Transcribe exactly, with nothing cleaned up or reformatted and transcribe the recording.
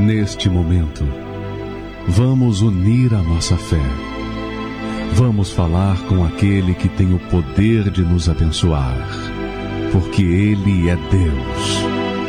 Neste momento, vamos unir a nossa fé. Vamos falar com aquele que tem o poder de nos abençoar, porque Ele é Deus.